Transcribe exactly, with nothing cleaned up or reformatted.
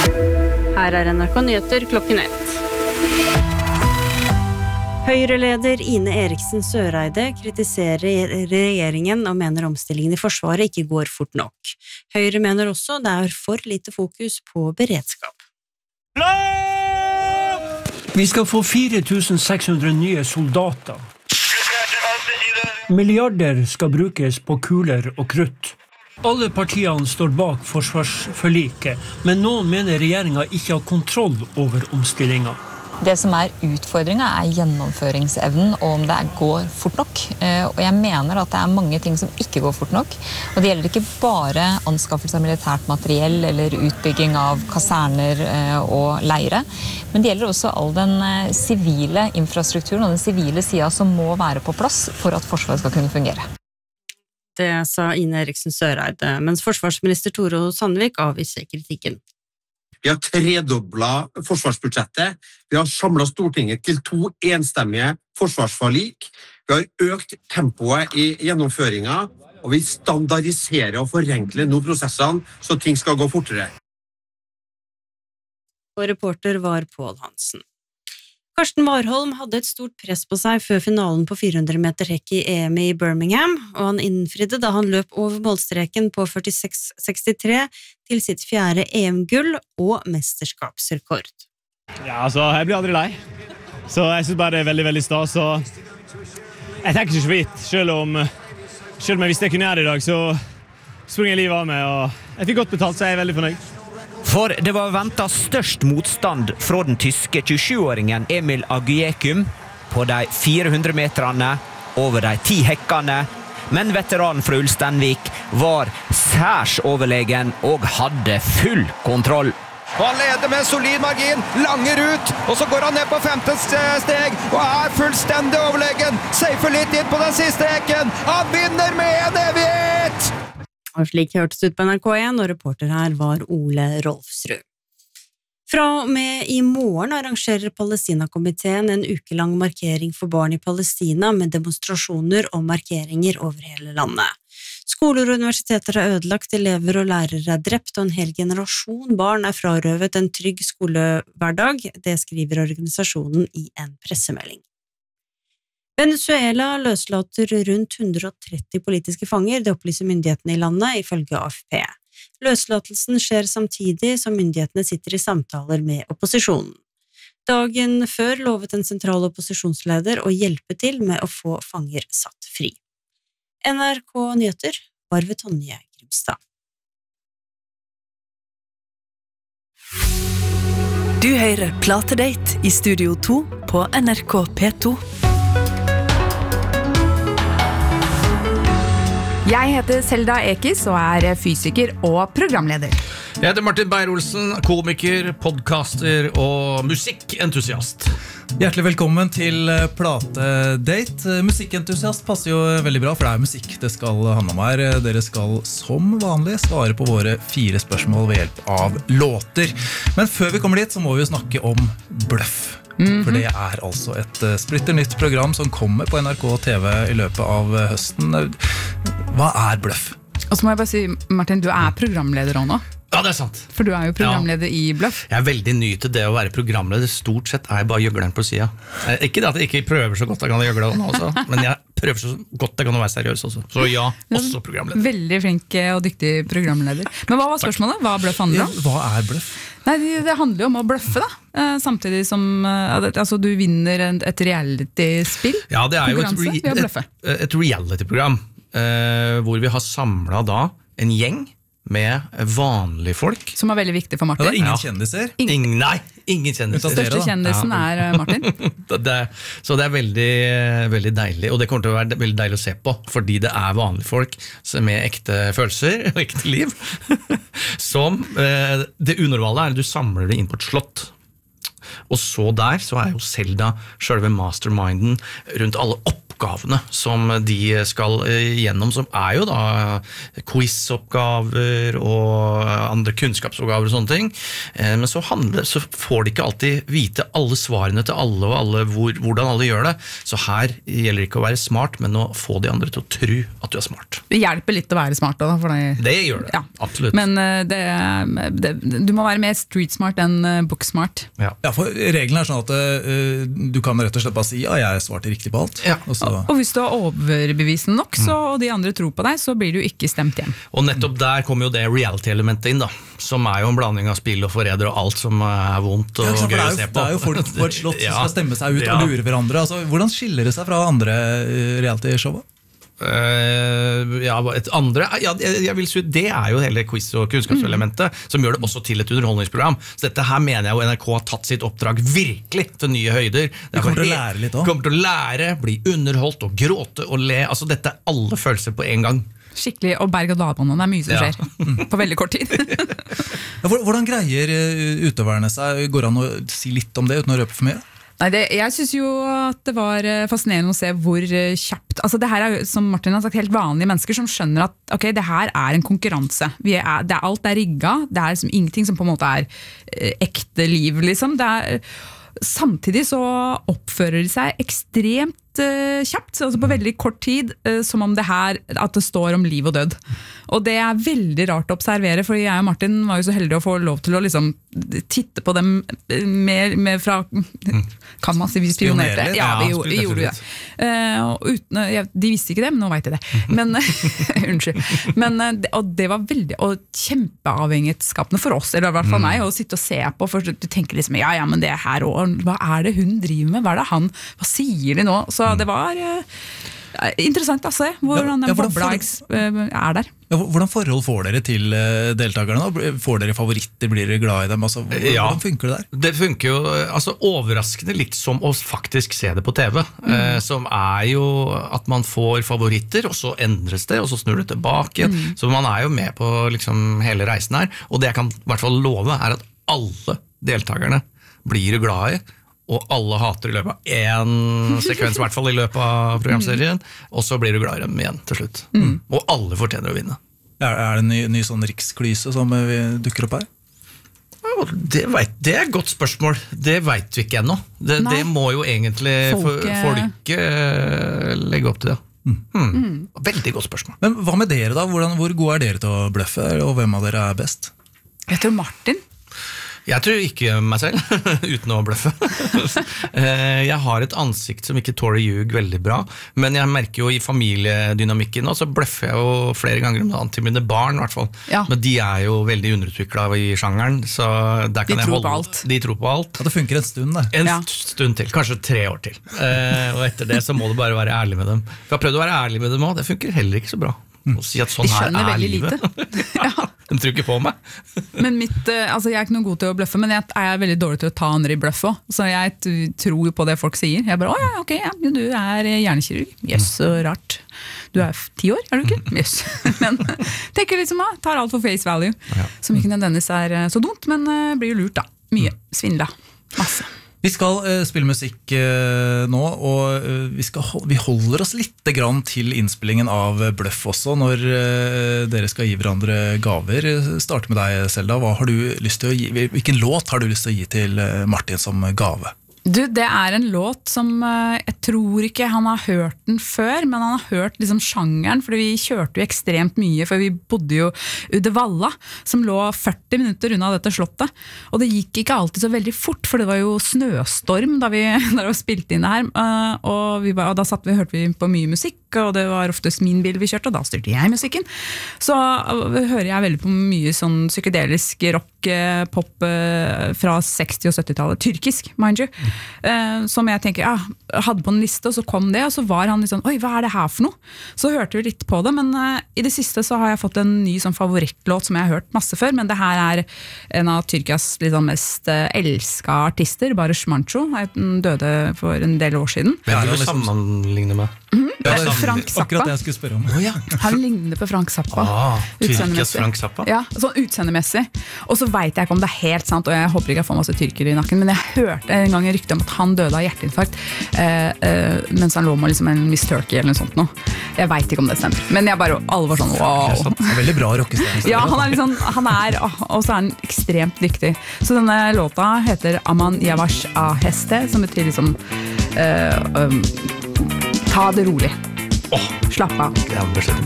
Her er N R K Nyheter klokken ett. Høyre-leder Ine Eriksen Søreide kritiserer regjeringen og mener omstillingen i Forsvaret ikke går fort nok. Høyre mener også det er for lite fokus på beredskap. Vi skal få fire tusen seks hundre nye soldater. Milliarder skal brukes på kuler og krutt. Alle partiene står bak forsvarsforliket, men noen mener regjeringen ikke har kontroll over omstillingen. Det som er utfordringen er gjennomføringsevnen og om det går fort nok. Og jeg mener at det er mange ting som ikke går fort nok. Og det gjelder ikke bare anskaffelse av militært materiell eller utbygging av kaserner og leire, men det gjelder også all den sivile infrastrukturen og den sivile siden som må være på plass for at Forsvaret skal kunne fungere. Det sa Ine Eriksen Søreide, mens forsvarsminister Tore Sandvik avviser kritikken. Vi har tredoblet forsvarsbudsjettet, vi har samlet Stortinget til to enstemmige forsvarsforlik, vi har økt tempoet i gjennomføringen, og vi standardiserer og forenkler nå prosessene så ting skal gå fortere. Og reporter var Pål Hansen. Karsten Warholm hadde et stort press på seg før finalen på fire hundre meter hekk i E M i Birmingham, og han innfridde da han løp over målstreken på førtiseks sekstitre til sitt fjerde E M-gull og mesterskapsrekord. Ja, altså, jeg blir aldri lei. Så jeg synes bare det er veldig, veldig stas, og jeg tenker ikke så vidt. Selv om, selv om jeg visste jeg kunne gjøre det i dag, så sprang jeg livet av meg, og jeg fikk godt betalt, så jeg er veldig fornøyd. For det var ventet størst motstand fra den tyske tjuesjuåringen Emil Aguiekum på de fire hundre meterne over de ti hekkene, men veteranen fra Ulsteinvik var særs overlegen og hadde full kontroll. Og han leder med solid margin, langer ut, og så går han ned på femte steg, og er fullstendig overlegen, safer litt inn på den siste hekken, han vinner med en evighet! Og slik hørtes ut på N R K en, og reporter her var Ole Rolfsrud. Fra og med i morgen arrangerer Palestina-komiteen en ukelang markering for barn i Palestina med demonstrasjoner og markeringer over hele landet. Skoler og universiteter er ødelagt, elever og lærere er drept, og en hel generasjon barn er frarøvet en trygg skolehverdag, det skriver organisasjonen i en pressemelding. Venezuela løslater rundt hundre og tretti politiske fanger, det opplyser myndighetene i landet, ifølge A F P. Løslatelsen skjer samtidig som myndighetene sitter i samtaler med opposisjonen. Dagen før lovet en sentral opposisjonsleder å hjelpe til med å få fanger satt fri. N R K Nyheter var ved Tonje Grimstad. Du hører Platedate i Studio to på N R K P to. Jeg heter Selda Ekis og er fysiker og programleder. Jeg heter Martin Beyer-Olsen, komiker, podcaster og musikkentusiast. Hjertelig velkommen til Platedate. Musikkentusiast passer jo veldig bra, for det er musikk det skal handle om her. Dere skal som vanlig svare på våre fire spørsmål ved hjelp av låter. Men før vi kommer dit så må vi jo snakke om Bløff. Mm-hmm. For det er altså et splitter nytt program som kommer på N R K T V i løpet av høsten. Hva er Bløff? Og så må jeg bare si, Martin, du er programleder også nå. Ja, det er sant. For du er jo programleder ja. I Bløff. Jeg er veldig ny til det å være programleder. Stort sett er jeg bare gjøgleren på siden. Ikke det at jeg ikke prøver så godt jeg kan gjøgle også, men jeg prøver så godt jeg kan å være seriøs også. Så ja, også programleder. Veldig flink og dyktig programleder. Men hva var spørsmålet? Hva Bløff handler om? Ja, hva er Bløff? Nei, det handler jo om å bløffe da. Samtidig som altså, du vinner et reality-spill. Ja, det er jo et, re et, et reality-program hvor vi har samlet da en gjeng med vanlige folk. Som er veldig viktig for Martin. Ja, det er ingen kjendiser? Ingen, nei, ingen kjendiser. Den største kjendisen ja. Er Martin. det, så det er veldig, veldig deilig, og det kommer til å være veldig deilig å se på, fordi det er vanlige folk med ekte følelser og ekte liv. som, eh, det unormale er at du samler det inn på et slott. Og så der så er jo Selda selve masterminden rundt alle opp oppgavene som de skal gjennom, som er jo da quizoppgaver og andre kunnskapsoppgaver og sånne ting. Men så, handler, så får de ikke alltid vite alle svarene til alle og alle, hvor, hvordan alle gjør det. Så her gjelder det ikke å være smart, men å få de andre til å tro at du er smart. Det hjelper litt å være smart da, for deg. Det gjør det, ja. Absolutt. Men det, det, du må være mer street smart enn book smart. Ja, ja for reglene er sånn at uh, du kan rett og slett bare si ja, jeg svarte riktig på alt. Ja. Og, så... og hvis du er overbevisende nok, så, og de andre tror på deg, så blir du ikke stemt hjem. Og nettopp der kommer jo det reality-elementet inn da, som er jo en blanding av spill og forræder og alt som er vondt og ja, gøy å se på. Det er jo folk på et slott ja. som skal stemme seg ut ja. og lure hverandre. Altså, hvordan skiller det seg fra andre reality-show? Uh, ja, et andre ja, jeg, jeg vil si det er jo hele quiz- og kunnskapselementet mm. som gjør det også til et underholdningsprogram. Så dette her mener jeg jo N R K har tatt sitt oppdrag virkelig til nye høyder. Det kommer til å lære litt også. Kommer til å lære, bli underholdt og gråte og le. Altså dette er alle følelser på en gang. Skikkelig, og berg- og dalbanen, det er mye som ja. skjer på veldig kort tid. Hvordan greier utøverne seg? Går det an å si litt om det uten å røpe for mye? Nei, det, jeg synes jo at det var fascinerende å se hvor kjapt, altså det her er jo, som Martin har sagt, helt vanlige mennesker som skjønner at ok, det her er en konkurranse. Vi er, det er, alt er rigget, det er liksom ingenting som på en måte er eh, ekte liv, liksom. Det er, samtidig så oppfører de seg ekstremt eh, kjapt, altså på veldig kort tid, eh, som om det her, at det står om liv og død. Og det er veldig rart å observere, for jeg og Martin var jo så heldige å få lov til å liksom titte på dem mer, mer fra, kan man si vi spionerte? Ja, vi, ja, vi gjorde det. Uh, og uten, ja, de visste ikke det, men nå vet jeg det. Men, unnskyld. Men, og det var veldig, og kjempeavhengighetsskapende for oss, eller i hvert fall meg, å sitte og se på, for du tenker liksom, ja, ja, men det er her også, hva er det hun driver med? Hva er det han, hva sier de nå? Så det var uh, interessant å se hvordan den ja, bobla er der. Ja, hvordan forhold får dere til deltakerne da? Får dere favoritter, blir dere glad i dem? Altså, hvordan ja, funker det der? Det funker jo altså, overraskende litt som å faktisk se det på T V, mm. eh, som er jo at man får favoritter, og så endres det, og så snur det tilbake igjen. Mm. Så man er jo med på liksom, hele reisen her, og det jeg kan i hvert fall love er at alle deltakerne blir glad i, og alle hater i løpet av en sekvens, i hvert fall i løpet av programserien, og så blir du glad i dem igjen til slutt. Mm. Og alle fortjener å vinne. Er, er det en ny, ny sånn riksklyse som dukker opp her? Det, vet, det er et godt spørsmål. Det vet vi ikke ennå. Det, det må jo egentlig folket folk, uh, legge opp til det. Mm. Hmm. Mm. Veldig godt spørsmål. Men hva med dere da? Hvordan, hvor gode er dere til å bløffe, og hvem av dere er best? Jeg tror Martin. Jeg tror ikke meg selv, uten å bløffe. Jeg har et ansikt som ikke tåler ljug veldig bra, men jeg merker jo i familiedynamikken nå, så bløffer jeg jo flere ganger om dagen til mine barn i hvert fall. Ja. Men de er jo veldig underutviklet i sjangeren, så der kan de jeg tror holde. På alt. De tror på alt. Ja, det funker en stund der. En ja. stund til, kanskje tre år til. Og etter det så må du bare være ærlig med dem. For jeg har prøvd å være ærlig med dem også, det funker heller ikke så bra. Og si at sånn her er livet. Ja. De tror ikke på meg. Men mitt, altså jeg er ikke noe god til å bløffe, men jeg er veldig dårlig til å ta andre i bløff også. Så jeg tror jo på det folk sier. Jeg bare, å ja, ok, ja, du er hjernekirurg. Jøss, så rart. Du er ti år, er du ikke? Jøss. Men tenker liksom, ja, tar alt for face value. Ja. Som ikke nødvendigvis er så dumt, men blir jo lurt da. Mye. Svindla. Masse. Vi skal uh, spille musikk uh, nå, og uh, vi, skal, vi holder oss litt grann til innspillingen av Bløff også, når uh, dere skal gi hverandre gaver. Start med deg, Selda. Hva har du lyst til å gi? Hvilken låt har du lyst til å gi til uh, Martin som gave? Du, det er en låt som uh, jeg tror ikke han har hørt den før, men han har hørt liksom sjangeren, for vi kjørte jo ekstremt mye, for vi bodde jo Uddevalla, som lå førti minutter unna dette slottet, og det gikk ikke alltid så veldig fort, for det var jo snøstorm da vi, da vi spilte inn det her, uh, og, vi var, og da satt vi, hørte vi på mye musikk, og det var oftest min bil vi kjørte, og da styrte jeg musikken. Så uh, hører jeg veldig på mye sånn psykedelisk rock, uh, pop uh, fra seksti- og syttitallet, tyrkisk, mind you. Uh, som jeg tenker, ja, hadde på en liste, og så kom det, og så var han litt sånn, oi, hva er det her for noe? Så hørte vi litt på det, men uh, i det siste så har jeg fått en ny sånn favorittlåt som jeg har hørt masse før, men det her er en av Tyrkias liksom, mest uh, elsket artister, Barış Manço, han døde for en del år siden. Hvem vil du sammenligne med? Mm-hmm. Ja, det er Frank Zappa. Akkurat det jeg skulle spørre om. Oh, ja. Han ligner på Frank Zappa. Ah, Tyrkias utseendemessig. Frank Zappa. Ja, sånn utseendemessig. Og så vet jeg ikke om det er helt sant, og jeg håper ikke jeg får masse tyrkere i nakken, men jeg hørte en gang en rykte om at han døde av hjerteinfarkt eh, eh, mens han lå med liksom en Miss Turkey eller noe sånt nå. Jeg vet ikke om det stemmer, men jeg bare, alle var sånn, wow. Det er veldig bra rockestemme. Ja, han er liksom, han er, og så er han ekstremt dyktig. Så denne låta heter Aman Yavaş Aheste, som betyr liksom uh, um, ta det rolig. Oh, Slapp av. Jeg må besøke